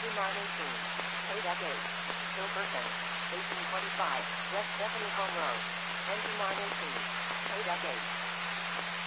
Paid up 8. Kilperson. 1825. West Stephanie Home Road. 2918. Paid up 8.